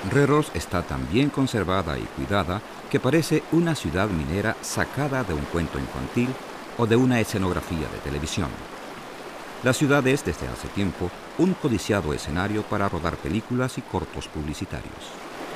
Reros está tan bien conservada y cuidada que parece una ciudad minera sacada de un cuento infantil o de una escenografía de televisión. La ciudad es desde hace tiempo un codiciado escenario para rodar películas y cortos publicitarios.